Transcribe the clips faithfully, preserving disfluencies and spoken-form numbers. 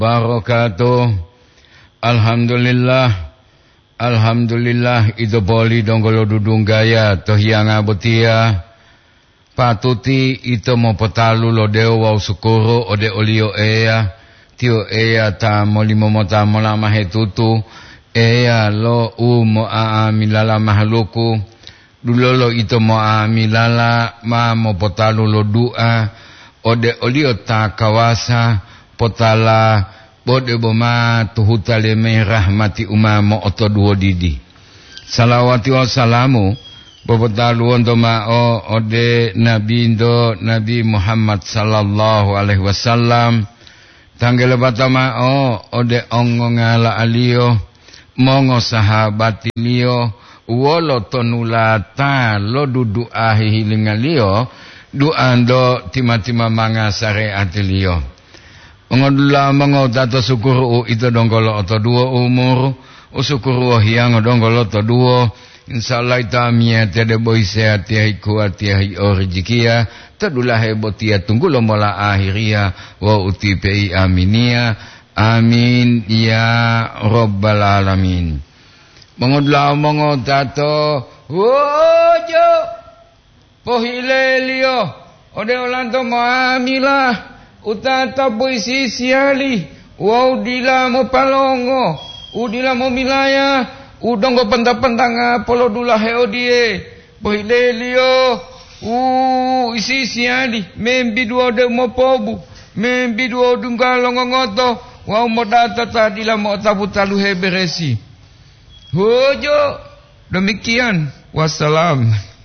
Barakatuh. Alhamdulillah. Alhamdulillah itu boli donggolo dudung gaya tohianga botia. Patuti itu mo patalu lo dewa sukuro ode olio ea. Tio ea ta molimo mota mola mahetutu. Ea lo u mo aamilala mahluku. Dulolo itu mo aamilala ma mo patalu lo dua. Ode olio ta kawasa. Potala bode boma tuhutale me rahmati umamo oto duo didi. Salawati wa salamu bobotalu onto mao ode nabi indo Nabi Muhammad sallallahu alaihi wasallam. Tanggele batama o ode ongo ngala alio mongo sahabati lio wolo tonulata lo dudu ahi hilingalio duando tima-tima manga sare atilio. Mengodula mengodato sukuru itu donggolo oto duo umur usukuru hiang donggolo oto duo insyaallah itamia tiada boy sehat tiai kuat tiai orijikia tadulah hebotia tunggu lomola akhiria wa utipi aminia amin ya rabbal alamin. Mengodula mengodato wojo pohilelio ode olanto moamilah utata puisi siali wau dila mo palongo udila mo milaya udongo penta-pentanga polo dula heodie boilelio u isi siali membi duo de mo pobu membi duo dungalongo ngoto wau mo data tadila mo tabutalu heberesi hojo demikian wassalam.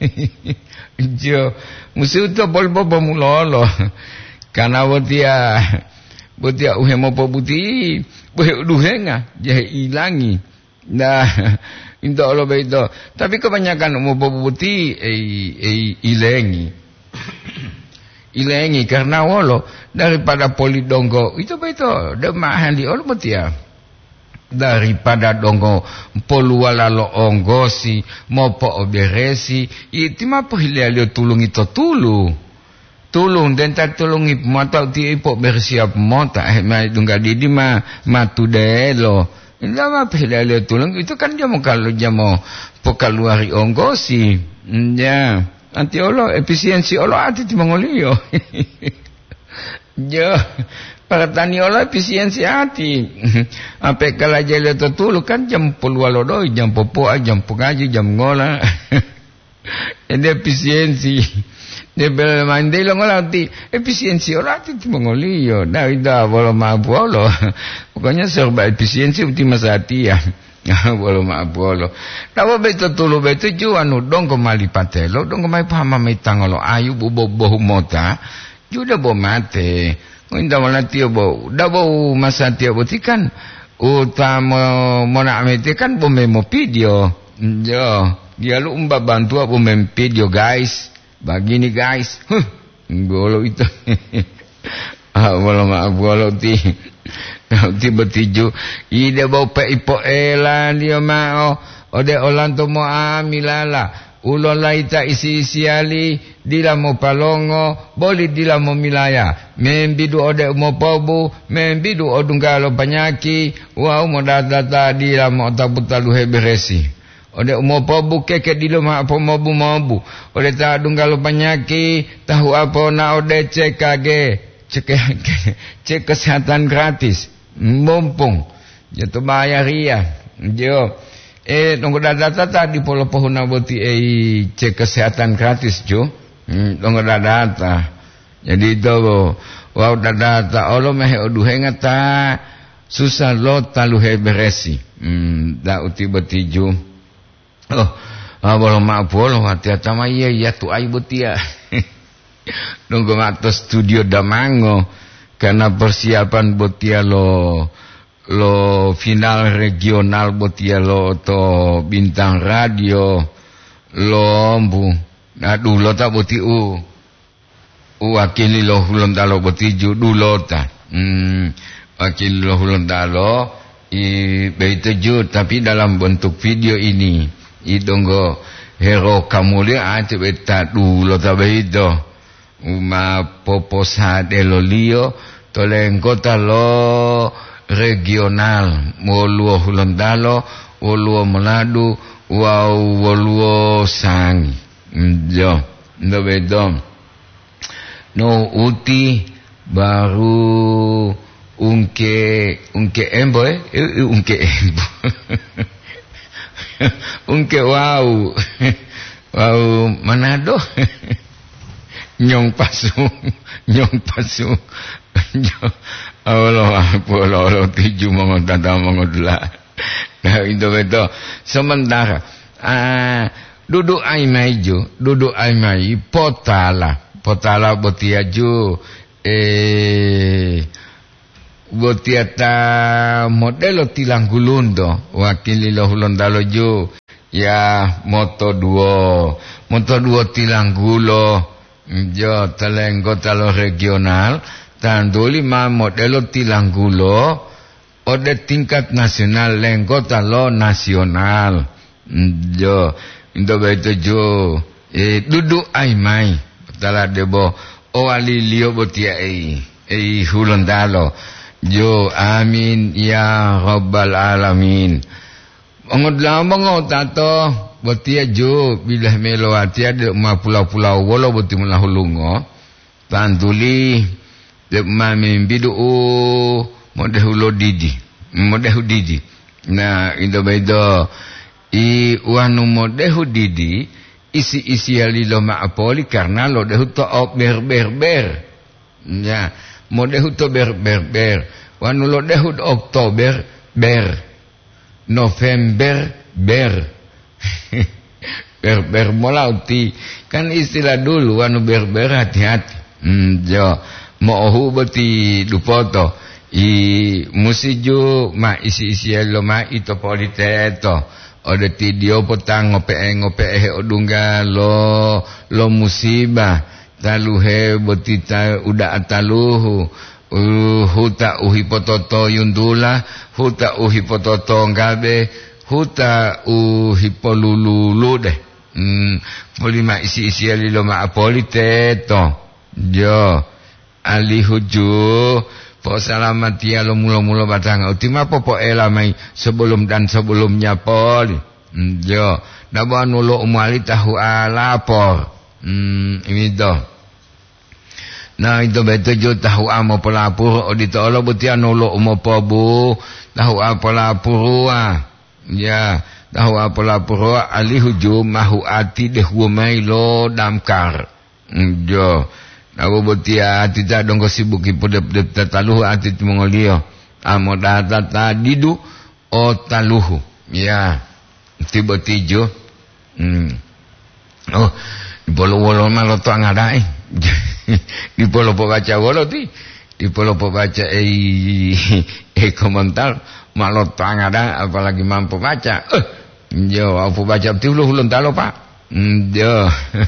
Jo musuh tu bolbo bomulolo karena botia botia uhemo pobuti bohe uduhenga jahe ilangi nah inta Allah beito tapi kebanyakan umo pobuti eh eh ilengi ilengi karena wolo daripada polidonggo itu beito demahan di Allah botia daripada dongo poluala lo onggosi mopo oberesi itu mah pohilelio tulung itu tulu tulung dan tak tulungi mata ti ipok bersiap mota eh mai dungga didi ma matu delo inda ma pelale tulung itu kan dia mau kalau dia mau pokaluari onggosi ya anti olo efisiensi olo ati ti mangolio jo para tani olo efisiensi ati ape kala jele to tulu kan jam puluh do jam popo jam pengaji jam ngola ende efisiensi Debel mandelo ngolati efisiensi ora ti mongolio da ida bolo mabolo pokoknya serba efisiensi ultima sati ya bolo mabolo dawo beto tulu beto ju anu dong kemali patelo dong kemai pahama mitangolo ayu bobo bohu mota juda bo mate inda malati bo da bo masati bo tikan utama mona amete kan bo memo video jo dia lu umba bantu bo mem video guys begini guys, huh, golo itu, ah bolo maaf bolo ti, ti betiju, ide bau pe ipo elan dia mau, ode olanto mo amilala, ulon laita isi isiali, dila mo palongo, boli dila mo milaya, membidu ode mo pobu, membidu odunggalo panyaki, wau mo data dila mo tabutalu heberesi. Ode umopo buke ke dilo ma apa mobu mobu. Ode ta dunggalo panyaki tahu apa na ode cek kage cek cek kesehatan gratis. Mumpung jatuh bayar ria. Jo eh nunggu data tadi polo pohona boti eh cek kesehatan gratis jo. Nunggu data. Jadi itu wow data Allah meh oduhenga ta susah lo talu heberesi. Hmm da uti betiju. Oh, ah bolo mak bolo hati-hati sama iya iya tu ai botia. Nunggu mak studio Damango karena persiapan botia lo lo final regional botia lo to bintang radio lo bu. Aduh lo tak boti u. U wakili lo hulun talo boti ju dulo ta. Hmm wakili lo hulun talo i begitu ju tapi dalam bentuk video ini. Idonggo hero kamulia ati beta dulo tabedo uma poposa delolio toleng kota lo regional woluo hulondalo woluo meladu wau woluo sangi jo ndo bedom no uti baru unke unke embo eh unke embo unke wau wau Manado nyong pasung nyong pasung Allah Allah Allah tujuh mongot tata mongot lah. Nah itu betul. Sementara ah, duduk aimai jo, duduk aimai potala, potala botiaju eh botiata modelo tilang gulundo wakili lo hulondalo jo ya moto duo, moto duo tilang gulo jo telenggo talo regional. Tanduli ma modelo tilanggulo ode tingkat nasional lenggota lo nasional jo indo beto jo e duduk ai mai tala debo o ali lio botia ei ei hulondalo jo amin ya rabbal alamin ongod lambang tato botia jo bilah melo atia de ma pulau-pulau wolo boti mulahulungo tanduli de mami bidu o modehulo didi modehu didi na indo bedo i wanu modehu didi isi isi alilo ma apoli karena lo dehu to op ber ber ber ya modehu to ber ber ber wanu lo dehu Oktober ber November ber ber ber molauti kan istilah dulu wanu ber ber hati-hati hmm, jo mohu beti dupoto i musiju ma isi isi lo ma ito politeto ode ti dio potang ngope ngope he odunga lo lo musibah taluhe beti ta uda ataluhu uh, huta uhipototo yundula huta uhipototo ngabe huta uhipolululu deh hmm, polima isi isi lo ma politeto jo ali huju po salamat ya lo mula-mula batang ultima popo elamai sebelum dan sebelumnya pol jo daba nulo umali tahu alapor hmm ini do nah itu betul jo tahu amo pelapur odito lo butia nulo umo pobu tahu apa lapurua ya tahu apa lapurua ali huju mahu ati deh wumai lo damkar jo aku botia tidak dong sibuk ipodep-dep tataluhu ati mongolio amo data tadidu o taluhu ya tiba tijo hmm. Oh di polo wolo malo to ngada eh di polo po baca wolo ti di polo po baca eh eh komentar malo to ngada apalagi mampu baca eh yo aku baca ti ulun talo pak hmm, yo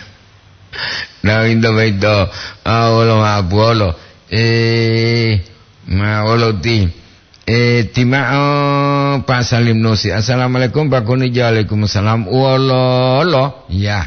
nah indo bedo awolo abolo eh ma wolo ti eh timao Pak Salim Nusi assalamualaikum Pak Kuni waalaikumsalam wolo ya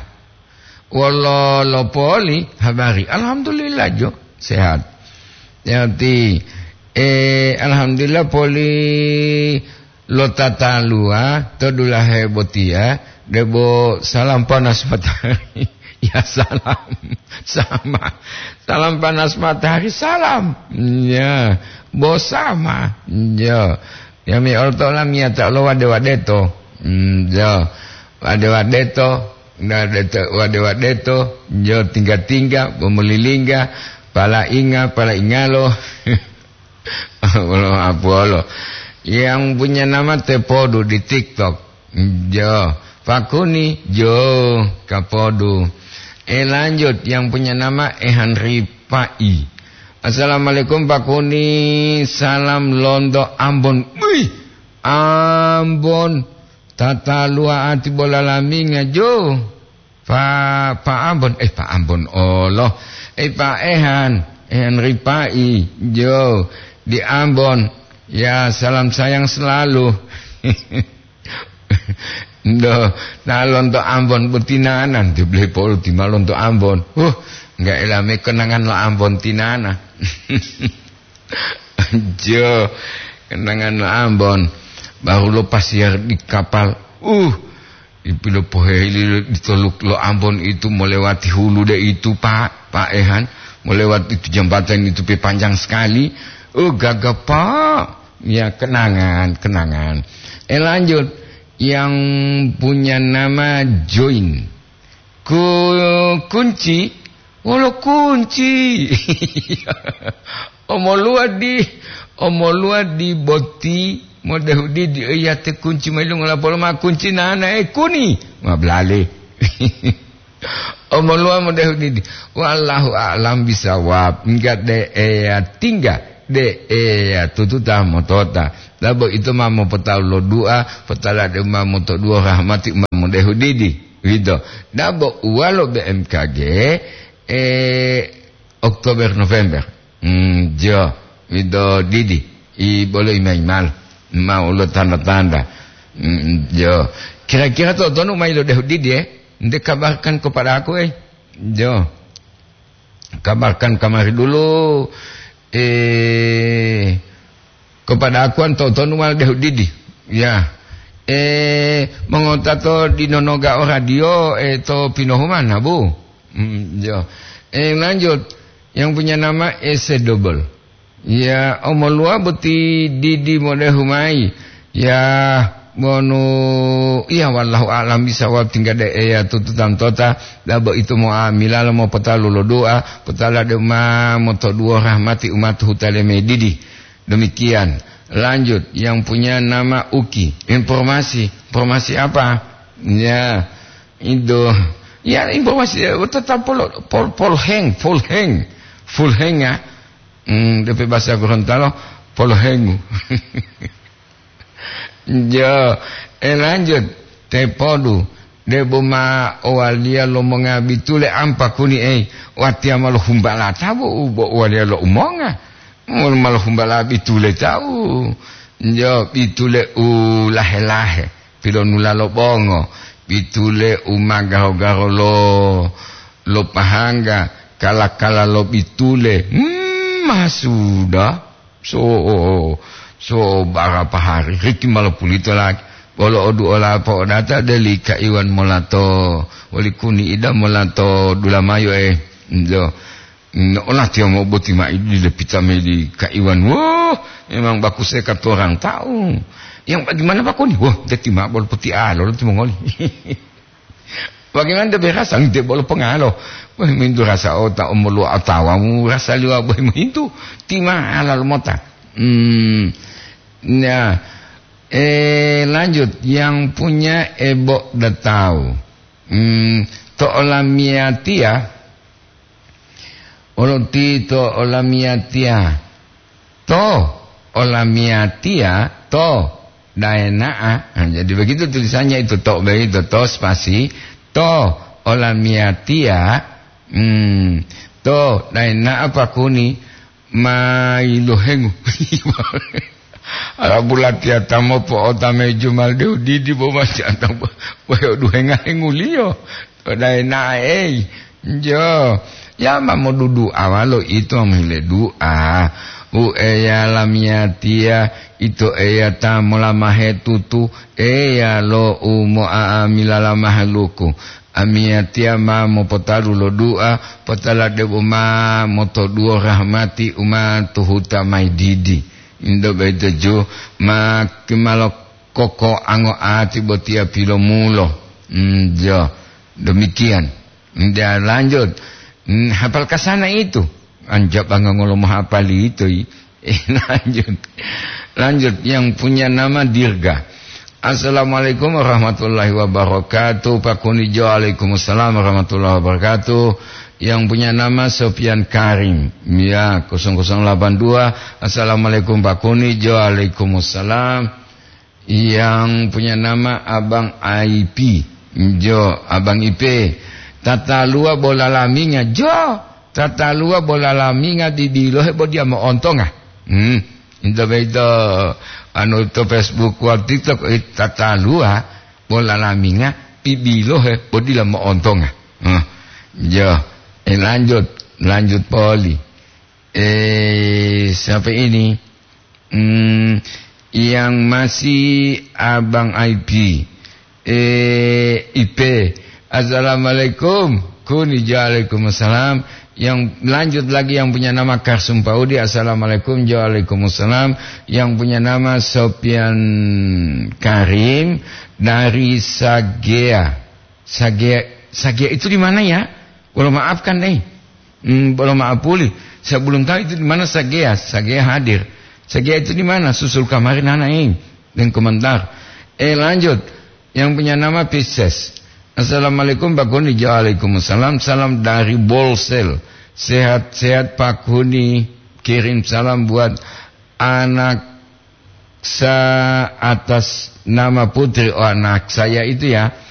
wolo poli habari alhamdulillah jo sehat ya ti eh alhamdulillah poli lo tatalua todulah hebotia debo salam panas matahari ya salam sama salam panas matahari salam ya bos sama ya ya mi orto lam ya tak lo wade wadeto ya wade wadeto na deto wade wadeto yo tingga-tingga pemelilingga pala inga pala ingalo Allah apolo yang punya nama Tepodu di TikTok jo Fakuni jo Kapodu. Eh lanjut yang punya nama Ehanri Pai. Assalamualaikum Pak Kuni. Salam Londo Ambon. Wih, Ambon. Tata lua ati bola laminga jo. Pak Pak Ambon. Eh Pak Ambon Allah. Eh Pak Ehan. Ehanri Pai jo di Ambon. Ya salam sayang selalu. Ndo, nah lonto Ambon betinanan dibeli pol di malonto Ambon. Uh, enggak elame kenangan lo Ambon tinana. Jo, kenangan Ambon. Baru lo pasir di kapal. Uh, ipilo poheli ditoluk lo Ambon itu melewati hulu deh itu Pak, Pak Ehan. Melewati itu jembatan itu panjang sekali. Oh, gagah Pak. Ya, kenangan, kenangan. Eh lanjut. Yang punya nama Join. Ku kunci. Walau kunci. Omo luar di omo luar di boti modeh di di ayat kunci melung la pola ma kunci nana e kuni ma blale. Omo luar modeh di wallahu a'lam bisawab enggak de ayat tingga de ayat tututa motota labo itu ma mo petau lo doa petala de ma moto dua rahmati ma modeh di gitu dabo walo B M K G eh Oktober November. Hmm, jo, itu Didi, i boleh main mal, mau lo tanda-tanda, hmm, jo. Kira-kira tu tuan main lo dah Didi eh, dia kabarkan kepada aku eh, jo. Kabarkan kamari dulu, eh, kepada aku antau tuan main dah Didi, ya. Eh, mengontak tu di Nonoga radio, eh tu Pinohuman, abu, hmm, jo. Eh lanjut. Yang punya nama Ese Double. Ya, omolua beti Didi Mode Humai. Ya, bono iya wallahu alam bisawab tinggal de ya tututan tota dabo itu mau amila mau petalu lo doa petala de ma moto dua rahmati umat hutaleme Didi. Demikian. Lanjut yang punya nama Uki. Informasi, informasi apa? Ya, itu ya informasi tetap pol pol pol heng, pol heng. Full hang ya, hmm, dari bahasa Gorontalo, full hang. Jo, eh lanjut, tepodu, deboma owalia lo mengabitule ampa kuni eh, watia malu humbala tahu, bo owalia lo umonga, malu humbala bitule tahu, jo bitule u lahe lahe, pilonula lo bongo, bitule umagaro garo lo lo pahanga. Kala-kala lo bitule hmm masuda so so berapa hari riki malapulito lagi bolo odu ola po data deli ka iwan molato wali kuni ida molato dulamayo eh jo olah tiang mau boti ma di lepita meli ka iwan wah memang bagus saya kata orang tahu yang bagaimana pak kuni wah deti ma bol putih alo lo timo ngoli. Bagaimana dia berasa dia boleh pengalo. Wah mintu rasa otak umulu atawamu rasa liwa boy mintu tima alal mota. Hmm. Nah, eh lanjut yang punya Ebo dah tahu. Hmm, to olamiatia. Oloti to olamiatia. To olamiatia to daenaa. Nah, jadi begitu tulisannya itu to begitu to spasi to olamiatia hmm to daina apa kuni mailohengu ala bulatia tamo po otame jumal de di bo macam ta bo duhenga ngulio to daina eh jo ya mamo dudu awalo itu amile doa u eya lamiatia itu eya tamola mahe tutu eya lo umo amila la mahaluku amiatia ma mo potalu lo doa potala de ma moto dua rahmati umatu hutamai Didi indo bejo ma kimalo koko ango ati botia pilo mulo njo demikian nda lanjut hafal kasana itu anjab anggo ngolo mahapali itu eh lanjut lanjut yang punya nama Dirga. Assalamualaikum warahmatullahi wabarakatuh. Pak Kunijo Waalaikumsalam warahmatullahi wabarakatuh. Yang punya nama Sofian Karim ya nol nol delapan dua. Assalamualaikum Pak Kunijo Waalaikumsalam. Yang punya nama Abang I P Jo Abang I P tata lua bola laminga Jo tata lua bola laminga di bilo hebo dia mau ontong ah hmm itu beda anu itu Facebook wa TikTok tata lua bola laminga di bilo hebo dia mau ontong ah hmm. Jo eh lanjut lanjut poli Eh, siapa ini? Hmm, yang masih Abang I P. Eh, I P. Assalamualaikum. Kuni waalaikumsalam. Yang lanjut lagi yang punya nama Karsum Paudi. Assalamualaikum. Waalaikumsalam. Yang punya nama Sopian Karim dari Sagea. Sagea, Sagea itu di mana ya? Boleh maafkan nih. Hmm, boleh maaf pulih. Saya belum tahu itu di mana Sagea. Sagea hadir. Sagea itu di mana? Susul kamarin anak ini. Dan komentar. Eh lanjut. Yang punya nama Pisces. Assalamualaikum Pak Kuni. Waalaikumsalam. Salam dari Bolsel. Sehat-sehat Pak Kuni. Kirim salam buat anak sa atas nama putri. Oh anak saya itu ya.